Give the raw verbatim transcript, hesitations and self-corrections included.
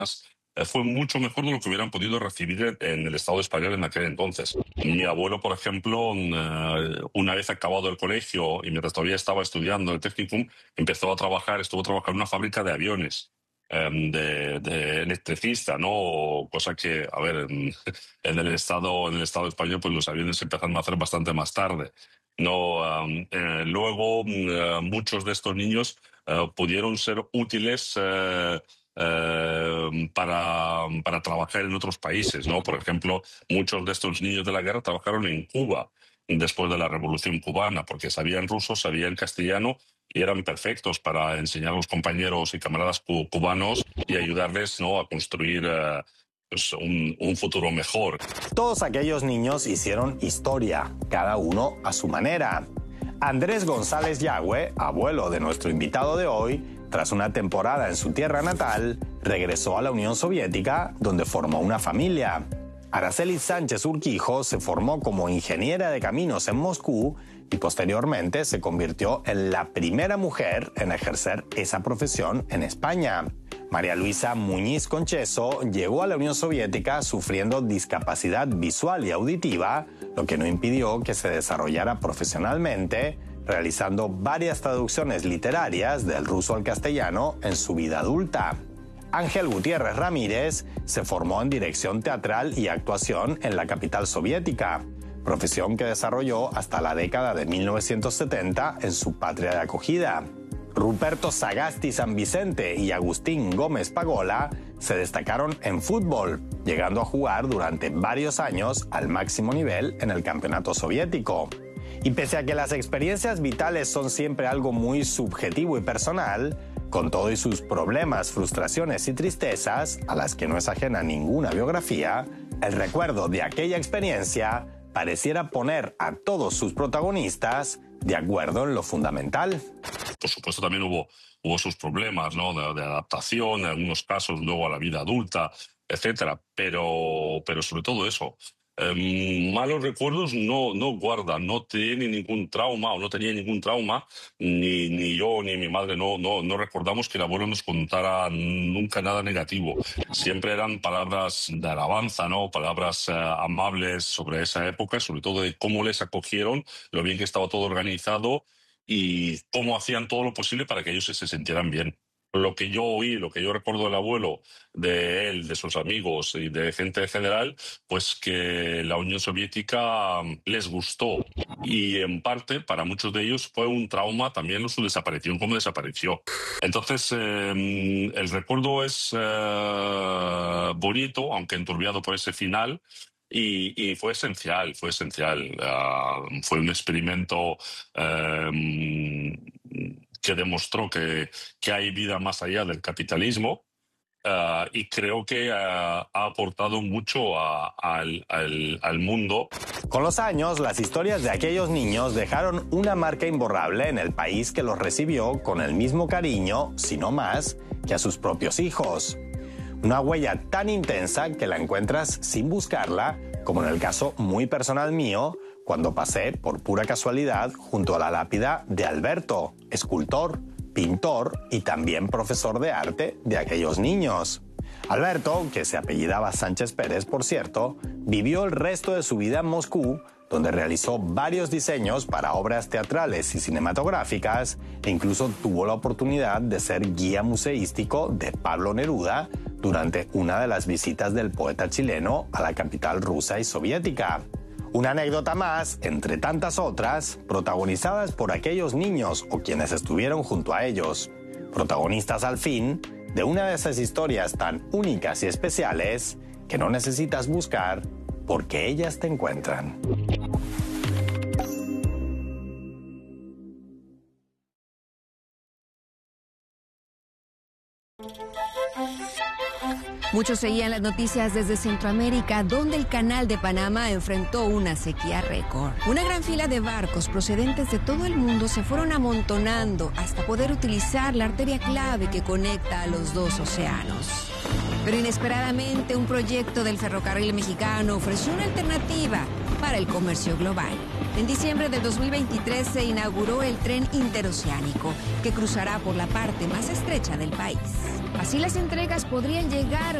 eh, fue mucho mejor de lo que hubieran podido recibir en el Estado español en aquel entonces. Mi abuelo, por ejemplo, eh, una vez acabado el colegio y mientras todavía estaba estudiando el Technicum, empezó a trabajar, estuvo trabajando en una fábrica de aviones. De, de electricista, ¿no? Cosa que, a ver, en, en el estado en el estado español, pues los aviones se empezaron a hacer bastante más tarde. No, um, eh, luego uh, muchos de estos niños uh, pudieron ser útiles uh, uh, para, para trabajar en otros países, ¿no? Por ejemplo, muchos de estos niños de la guerra trabajaron en Cuba después de la Revolución Cubana, porque sabían ruso, sabían castellano y eran perfectos para enseñar a los compañeros y camaradas cubanos y ayudarles, ¿no?, a construir uh, pues un, un futuro mejor. Todos aquellos niños hicieron historia, cada uno a su manera. Andrés González Yagüe, abuelo de nuestro invitado de hoy, tras una temporada en su tierra natal, regresó a la Unión Soviética, donde formó una familia. Araceli Sánchez Urquijo se formó como ingeniera de caminos en Moscú y posteriormente se convirtió en la primera mujer en ejercer esa profesión en España. María Luisa Muñiz Concheso llegó a la Unión Soviética sufriendo discapacidad visual y auditiva, lo que no impidió que se desarrollara profesionalmente, realizando varias traducciones literarias del ruso al castellano en su vida adulta. Ángel Gutiérrez Ramírez se formó en dirección teatral y actuación en la capital soviética, profesión que desarrolló hasta la década de mil novecientos setenta en su patria de acogida. Ruperto Sagasti San Vicente y Agustín Gómez Pagola se destacaron en fútbol, llegando a jugar durante varios años al máximo nivel en el campeonato soviético. Y pese a que las experiencias vitales son siempre algo muy subjetivo y personal, con todo y sus problemas, frustraciones y tristezas, a las que no es ajena ninguna biografía, el recuerdo de aquella experiencia pareciera poner a todos sus protagonistas de acuerdo en lo fundamental. Por supuesto también hubo, hubo sus problemas, ¿no?, de, de adaptación, en algunos casos luego a la vida adulta, etcétera. Pero, pero sobre todo eso. Eh, malos recuerdos no, no guarda, no tiene ningún trauma o no tenía ningún trauma, ni, ni yo ni mi madre no, no, no recordamos que el abuelo nos contara nunca nada negativo. Siempre eran palabras de alabanza, ¿no?, palabras eh, amables sobre esa época, sobre todo de cómo les acogieron, lo bien que estaba todo organizado y cómo hacían todo lo posible para que ellos se, se sintieran bien. Lo que yo oí, lo que yo recuerdo del abuelo, de él, de sus amigos y de gente en general, pues que la Unión Soviética les gustó y en parte para muchos de ellos fue un trauma también su desaparición, como desapareció. Entonces eh, el recuerdo es eh, bonito, aunque enturbiado por ese final. Y, y fue esencial, fue esencial. Uh, fue un experimento um, que demostró que, que hay vida más allá del capitalismo uh, y creo que uh, ha aportado mucho a, al, al, al mundo. Con los años, las historias de aquellos niños dejaron una marca imborrable en el país que los recibió con el mismo cariño, si no más, que a sus propios hijos. Una huella tan intensa que la encuentras sin buscarla, como en el caso muy personal mío, cuando pasé por pura casualidad junto a la lápida de Alberto, escultor, pintor y también profesor de arte de aquellos niños. Alberto, que se apellidaba Sánchez Pérez, por cierto, vivió el resto de su vida en Moscú, donde realizó varios diseños para obras teatrales y cinematográficas e incluso tuvo la oportunidad de ser guía museístico de Pablo Neruda durante una de las visitas del poeta chileno a la capital rusa y soviética. Una anécdota más, entre tantas otras, protagonizadas por aquellos niños o quienes estuvieron junto a ellos. Protagonistas, al fin, de una de esas historias tan únicas y especiales que no necesitas buscar porque ellas te encuentran. Muchos seguían las noticias desde Centroamérica, donde el Canal de Panamá enfrentó una sequía récord. Una gran fila de barcos procedentes de todo el mundo se fueron amontonando hasta poder utilizar la arteria clave que conecta a los dos océanos. Pero inesperadamente, un proyecto del ferrocarril mexicano ofreció una alternativa para el comercio global. En diciembre del dos mil veintitrés se inauguró el tren interoceánico, que cruzará por la parte más estrecha del país. Así las entregas podrían llegar